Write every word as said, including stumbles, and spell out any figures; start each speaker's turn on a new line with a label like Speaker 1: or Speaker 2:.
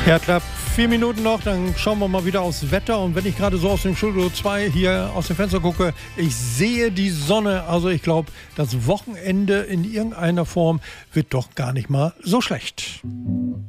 Speaker 1: Ja, knapp vier Minuten noch, dann schauen wir mal wieder aufs Wetter. Und wenn ich gerade so aus dem Studio zwei hier aus dem Fenster gucke, ich sehe die Sonne. Also ich glaube, das Wochenende in irgendeiner Form wird doch gar nicht mal so schlecht.